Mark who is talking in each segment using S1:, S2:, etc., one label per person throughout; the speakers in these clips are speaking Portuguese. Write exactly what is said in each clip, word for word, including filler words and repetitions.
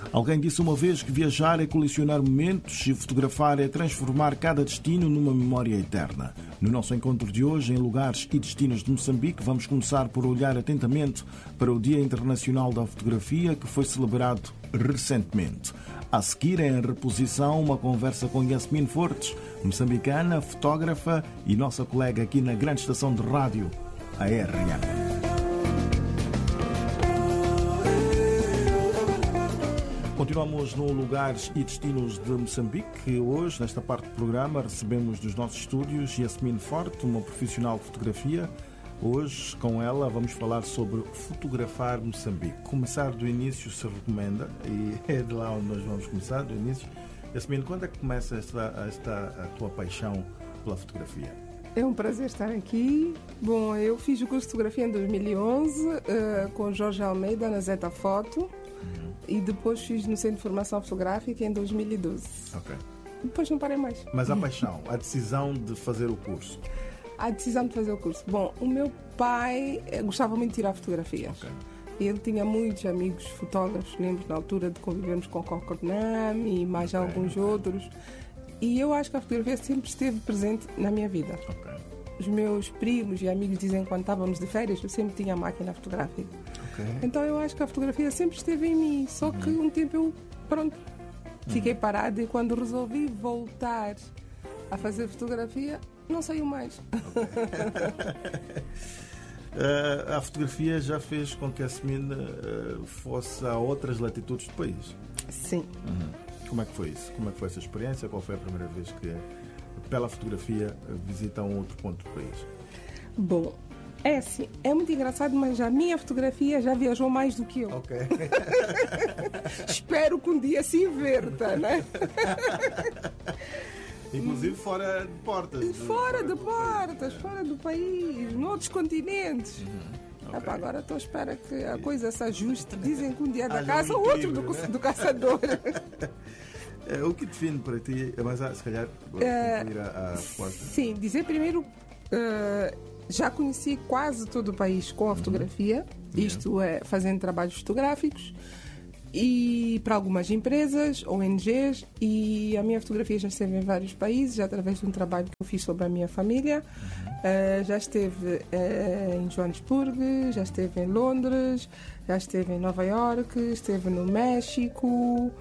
S1: Alguém disse uma vez que viajar é colecionar momentos e fotografar é transformar cada destino numa memória eterna. No nosso encontro de hoje, em lugares e destinos de Moçambique, vamos começar por olhar atentamente para o Dia Internacional da Fotografia, que foi celebrado recentemente. A seguir, em reposição, uma conversa com Yasmin Fortes, moçambicana, fotógrafa e nossa colega aqui na grande estação de rádio, a R M. Continuamos no Lugares e Destinos de Moçambique. Hoje, nesta parte do programa, recebemos dos nossos estúdios Yasmin Forte, uma profissional de fotografia. Hoje, com ela, vamos falar sobre fotografar Moçambique. Começar do início se recomenda, e é de lá onde nós vamos começar, do início. Yasmin, quando é que começa esta, esta a tua paixão pela fotografia?
S2: É um prazer estar aqui. Bom, eu fiz o curso de fotografia em dois mil e onze, uh, com Jorge Almeida, na Zeta Foto. Uhum. E depois fiz no Centro de Formação Fotográfica em dois mil e doze.
S1: Ok.
S2: Depois não parei mais.
S1: Mas a paixão, a decisão de fazer o curso?
S2: A decisão de fazer o curso. Bom, o meu pai gostava muito de tirar fotografias.
S1: Okay.
S2: Ele tinha muitos amigos fotógrafos, lembro na altura de convivermos com Coco Nami e mais okay, alguns okay. outros. E eu acho que a fotografia sempre esteve presente na minha vida.
S1: Okay.
S2: Os meus primos e amigos dizem que quando estávamos de férias eu sempre tinha máquina fotográfica. Okay. Então eu acho que a fotografia sempre esteve em mim. Só uhum. que um tempo eu, pronto, fiquei uhum. parada e quando resolvi voltar a fazer fotografia, não saiu mais.
S1: Okay. uh, a fotografia já fez com que a Yasmin uh, fosse a outras latitudes do país?
S2: Sim.
S1: Uhum. Como é que foi isso? Como é que foi essa experiência? Qual foi a primeira vez que, pela fotografia, visita um outro ponto do país?
S2: Bom, é assim, é muito engraçado, mas a minha fotografia já viajou mais do que eu.
S1: Ok.
S2: Espero que um dia se inverta, né?
S1: Inclusive fora de portas.
S2: De, fora, fora de portas, do fora do país, noutros continentes.
S1: Uhum.
S2: Okay. Epá, agora estou à espera que a coisa se ajuste. Dizem que um dia é da
S1: ah,
S2: casa, o outro do, né? do caçador.
S1: É, o que define para ti, mas se calhar concluir uh, a resposta.
S2: Sim, dizer primeiro, uh, já conheci quase todo o país com a fotografia, uhum. isto é, fazendo trabalhos fotográficos, e para algumas empresas, O N Gs, e a minha fotografia já esteve em vários países, através de um trabalho que eu fiz sobre a minha família. Uhum. Uh, já esteve uh, em Joanesburgo, já esteve em Londres, já esteve em Nova York, esteve no México, uh,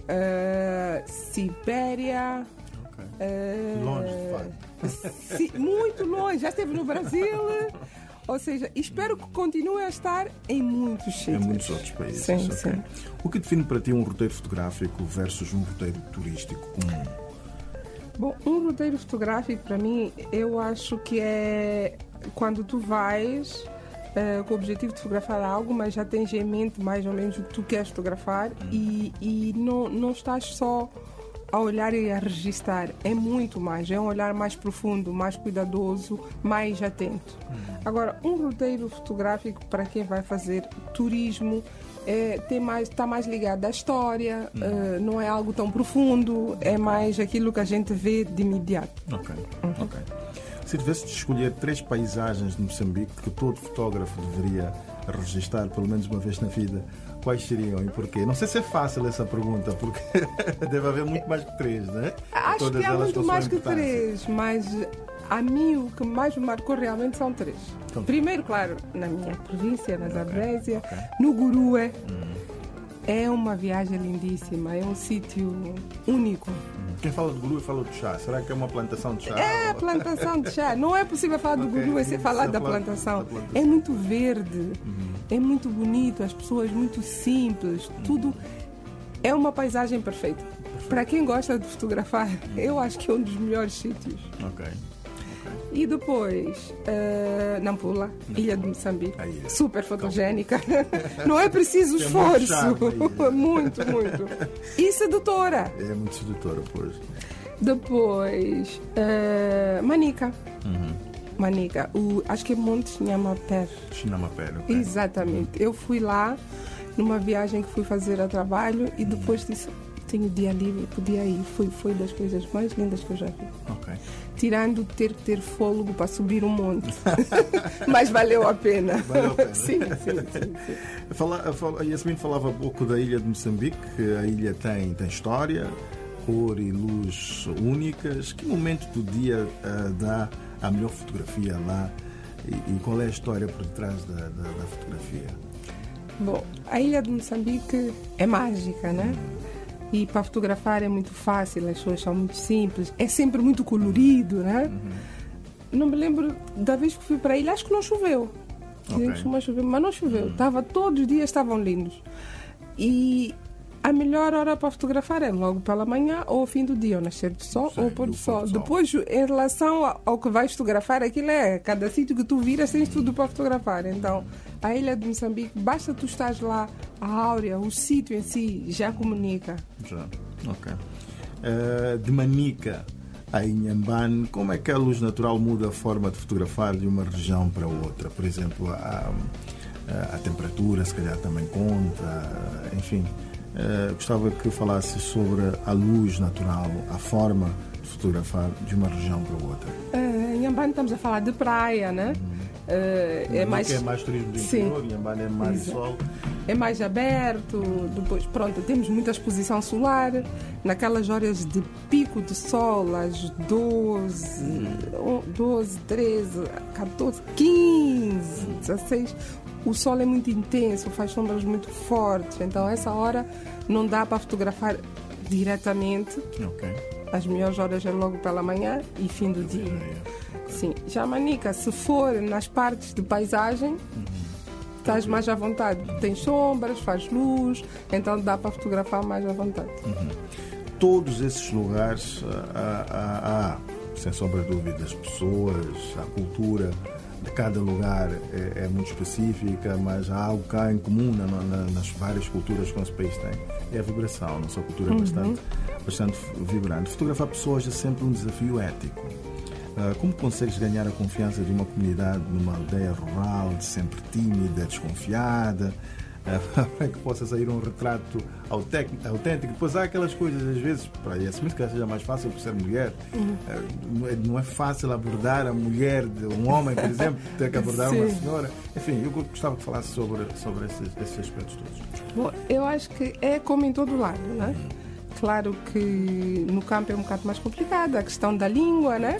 S2: Sibéria.
S1: Okay.
S2: Uh,
S1: longe, de fato.
S2: Sim, muito longe, já esteve no Brasil. Ou seja, espero que continue a estar em muitos sítios.
S1: Em muitos outros países.
S2: Sim,
S1: okay.
S2: sim.
S1: O que define para ti um roteiro fotográfico versus um roteiro turístico comum?
S2: Bom, um roteiro fotográfico, para mim, eu acho que é quando tu vais uh, com o objetivo de fotografar algo, mas já tens em mente mais ou menos o que tu queres fotografar hum. e, e não, não estás só a olhar e a registrar. É muito mais, é um olhar mais profundo, mais cuidadoso, mais atento. Hum. Agora, um roteiro fotográfico para quem vai fazer turismo É, tem mais, está mais ligado à história, hum. uh, não é algo tão profundo, é mais aquilo que a gente vê de imediato.
S1: Ok, uhum. ok. Se tivesse de escolher três paisagens de Moçambique que todo fotógrafo deveria registrar pelo menos uma vez na vida, quais seriam e porquê? Não sei se é fácil essa pergunta, porque deve haver muito mais que três, não é?
S2: Acho
S1: Todas
S2: que há muito mais que
S1: importância.
S2: três, mas a mim o que mais me marcou realmente são três. Então, primeiro, claro, na minha província, na Zambésia, okay, okay. no Gurue. Hum. É uma viagem lindíssima, é um sítio único.
S1: Quem fala de Gurue fala de chá. Será que é uma plantação de chá?
S2: É, plantação de chá. Não é possível falar do okay. Gurue sem falar da plantação. da plantação. É muito verde, uhum. é muito bonito, as pessoas muito simples, uhum. tudo é uma paisagem perfeita. Perfeito. Para quem gosta de fotografar, uhum. eu acho que é um dos melhores sítios.
S1: Ok.
S2: E depois, uh, Nampula, Ilha de Moçambique, super fotogénica. Não é preciso esforço. É muito, muito, muito. E sedutora.
S1: É muito sedutora, pois.
S2: Depois, uh, Manica.
S1: Uhum.
S2: Manica, o, acho que é Monte Nhamapé.
S1: Nhamapé, ok.
S2: Exatamente. Uhum. Eu fui lá numa viagem que fui fazer a trabalho e depois disse, tenho dia livre, podia ir. Foi, foi das coisas mais lindas que eu já vi.
S1: Ok.
S2: Tirando ter que ter fôlego para subir um monte. Mas valeu a pena.
S1: Valeu a pena.
S2: Sim, sim, sim. sim.
S1: Fala, fala, a Yasmin falava um pouco da ilha de Moçambique, que a ilha tem, tem história, cor e luz únicas. Que momento do dia uh, dá a melhor fotografia lá e, e qual é a história por trás da, da, da fotografia?
S2: Bom, a ilha de Moçambique é mágica, né? E para fotografar é muito fácil, as coisas são muito simples, é sempre muito colorido, né? Uhum. Não me lembro da vez que fui para a ilha, acho que não choveu. Okay. Costuma chover, mas não choveu. Uhum. Tava, todos os dias estavam lindos. E a melhor hora para fotografar é logo pela manhã ou ao fim do dia, ao nascer do sol Sim, ou ao pôr do sol. sol. Depois, em relação ao que vais fotografar, aquilo é cada sítio que tu viras, tens tudo para fotografar. Então, a ilha de Moçambique, basta tu estares lá, a áurea, o sítio em si já comunica.
S1: Já, ok. Uh, de Manica a Inhambane, como é que a luz natural muda a forma de fotografar de uma região para outra? Por exemplo, a, a, a temperatura, se calhar, também conta, enfim. Uh, gostava que falasses sobre a luz natural, a forma de fotografar de uma região para outra.
S2: Uh, em Inhambane estamos a falar de praia, né? Uhum. Uh, é, mais...
S1: é mais turismo do interior, em Inhambane é mais
S2: Exato.
S1: sol.
S2: É mais aberto, depois, pronto, temos muita exposição solar, naquelas horas de pico de sol, às doze, hum. doze, treze, catorze, quinze, dezesseis, o sol é muito intenso, faz sombras muito fortes, então essa hora não dá para fotografar diretamente.
S1: Ok.
S2: As melhores horas é logo pela manhã e fim do dia. Sim. Já Manica, se for nas partes de paisagem, uhum. estás mais à vontade. Tens sombras, faz luz, então dá para fotografar mais à vontade.
S1: Uhum. Todos esses lugares, há, há, há, sem sombra de dúvida, as pessoas, a cultura de cada lugar é, é muito específica, mas há algo cá em comum na, na, nas várias culturas que o nosso país tem. É a vibração. A nossa cultura é uhum. bastante, bastante vibrante. Fotografar pessoas é sempre um desafio ético. Como consegues ganhar a confiança de uma comunidade numa aldeia rural, de sempre tímida, desconfiada, para que possa sair um retrato autêntico? Depois há aquelas coisas, às vezes, para assumir que seja mais fácil por ser mulher, uhum. não é fácil abordar a mulher de um homem, por exemplo, ter que abordar Sim. uma senhora. Enfim, eu gostava de falar sobre, sobre esses, esses aspectos todos.
S2: Bom, eu acho que é como em todo lado, não é? Uhum. Claro que no campo é um bocado mais complicado, a questão da língua, né?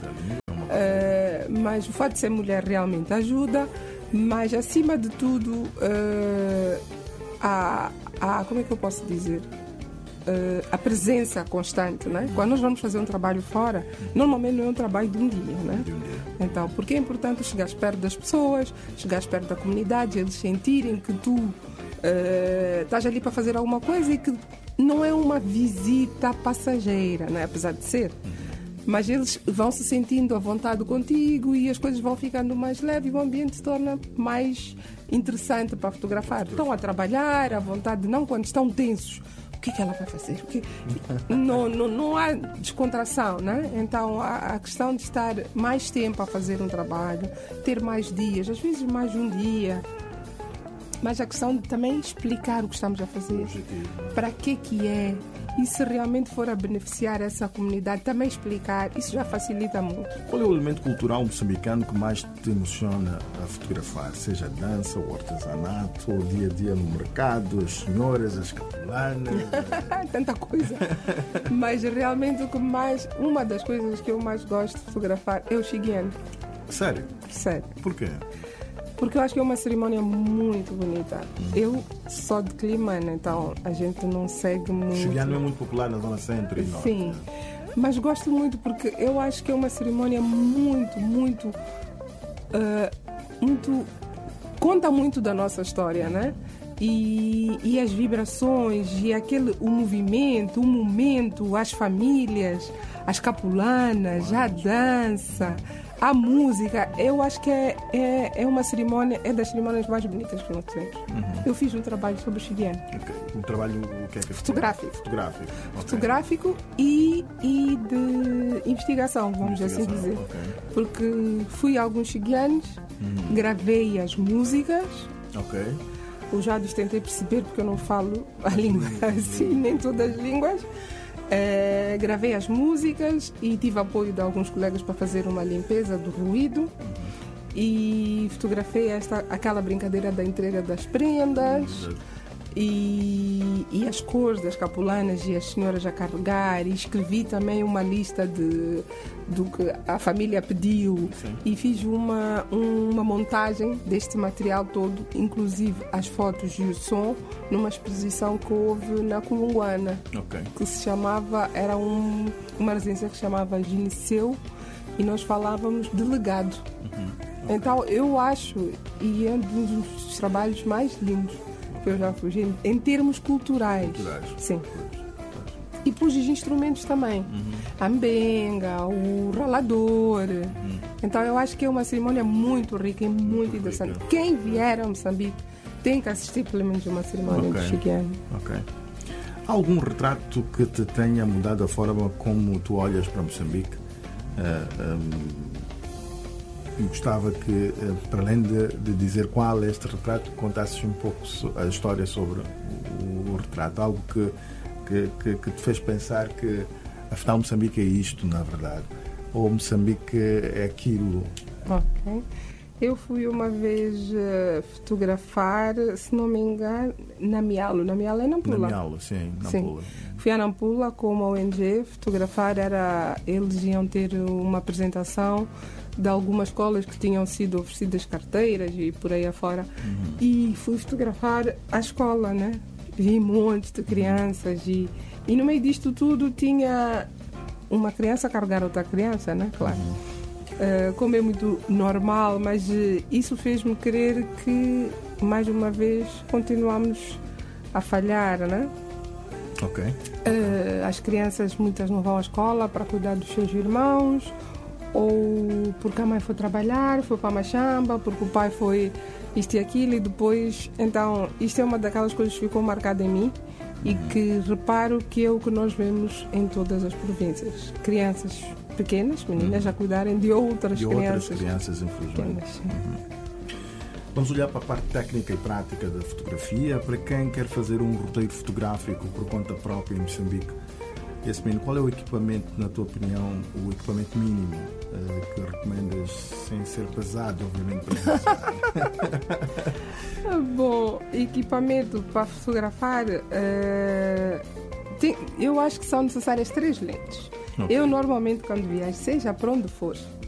S2: Uh, mas o fato de ser mulher realmente ajuda, mas acima de tudo uh, a, a, como é que eu posso dizer? Uh, a presença constante, né? Quando nós vamos fazer um trabalho fora, normalmente não é um trabalho de um dia, né? Então, porque é importante chegar perto das pessoas, chegar perto da comunidade, eles sentirem que tu uh, estás ali para fazer alguma coisa e que não é uma visita passageira, né? Apesar de ser. Mas eles vão se sentindo à vontade contigo e as coisas vão ficando mais leves e o ambiente se torna mais interessante para fotografar. Estão a trabalhar à vontade, não quando estão tensos. O que é que ela vai fazer? O que... não, não, não há descontração, né? Então a, a questão de estar mais tempo a fazer um trabalho, ter mais dias, às vezes mais de um dia. Mas a questão de também explicar o que estamos a fazer, para que que é, e se realmente for a beneficiar essa comunidade, também explicar, isso já facilita muito.
S1: Qual é o elemento cultural moçambicano que mais te emociona a fotografar? Seja a dança, o artesanato, o dia a dia no mercado, as senhoras, as capulanas?
S2: Tanta coisa. Mas realmente o que mais, uma das coisas que eu mais gosto de fotografar é o Xigiane.
S1: Sério?
S2: Sério.
S1: Por quê?
S2: Porque eu acho que é uma cerimónia muito bonita. Eu sou de Climane, então a gente não segue muito...
S1: O Xigiane não é muito popular na zona centro e norte.
S2: Sim, mas gosto muito porque eu acho que é uma cerimónia muito, muito... Uh, muito conta muito da nossa história, né? E, e as vibrações, e aquele, o movimento, o momento, as famílias, as capulanas, a dança... A música, eu acho que é, é, é uma cerimónia, é das cerimónias mais bonitas que nós temos. Uhum. Eu fiz um trabalho sobre o Xigiane.
S1: Okay. Um trabalho o que é que é?
S2: Fotográfico.
S1: Fotográfico, okay.
S2: Fotográfico e, e de investigação, vamos investigação. assim dizer.
S1: Okay.
S2: Porque fui a alguns Xigianes, uhum. gravei as músicas.
S1: Ok.
S2: os jádios tentei perceber, porque eu não falo a língua assim, nem todas as línguas. Uh, gravei as músicas e tive apoio de alguns colegas para fazer uma limpeza do ruído. E fotografei esta, aquela brincadeira da entrega das prendas e, e as cores das capulanas e as senhoras a carregar, e escrevi também uma lista de, do que a família pediu. Sim. E fiz uma, uma montagem deste material todo, inclusive as fotos e o som, numa exposição que houve na Colunguana, okay. que se chamava, era um, uma residência que se chamava Gineceu, e nós falávamos de legado. Uhum. Então, eu acho, e é um dos trabalhos mais lindos que eu já fiz, em, em termos culturais. Culturais. Sim. E pus os instrumentos também. Uhum. A mbenga, o ralador. Uhum. Então, eu acho que é uma cerimônia muito rica e muito, muito interessante. Rica. Quem vier a Moçambique tem que assistir pelo menos uma cerimônia okay. do Chiquiano.
S1: Ok. Há algum retrato que te tenha mudado a forma como tu olhas para Moçambique? Uh, um, E gostava que, para além de, de dizer qual é este retrato, contasses um pouco a história sobre o, o retrato. Algo que, que, que, que te fez pensar que, afinal, Moçambique é isto, na verdade. Ou Moçambique é aquilo.
S2: Ok. Eu fui uma vez uh, fotografar, se não me engano, na Mialo. Na Mialo é Nampula.
S1: Na Mialo, sim, Nampula.
S2: Sim. Fui a Nampula com uma O N G fotografar. Era, eles iam ter uma apresentação de algumas escolas que tinham sido oferecidas carteiras e por aí afora. Uhum. E fui fotografar a escola, né? Vi montes de crianças e, e no meio disto tudo tinha uma criança a carregar outra criança, né? Claro. Uhum. Uh, como é muito normal, mas uh, isso fez-me querer que, mais uma vez, continuamos a falhar, né?
S1: Ok.
S2: Uh, as crianças, muitas não vão à escola para cuidar dos seus irmãos, ou porque a mãe foi trabalhar, foi para a machamba, porque o pai foi isto e aquilo, e depois... Então, isto é uma daquelas coisas que ficou marcada em mim e que reparo que é o que nós vemos em todas as províncias. Crianças pequenas, meninas, uhum. a cuidarem de outras
S1: de
S2: crianças.
S1: De outras crianças, infelizmente. Uhum. Vamos olhar para a parte técnica e prática da fotografia. Para quem quer fazer um roteiro fotográfico por conta própria em Moçambique, esse menino, qual é o equipamento, na tua opinião, o equipamento mínimo uh, que recomendas, sem ser pesado, obviamente, para
S2: Bom, equipamento para fotografar, uh, tem, eu acho que são necessárias três lentes. Okay. Eu, normalmente, quando viajo, seja para onde for,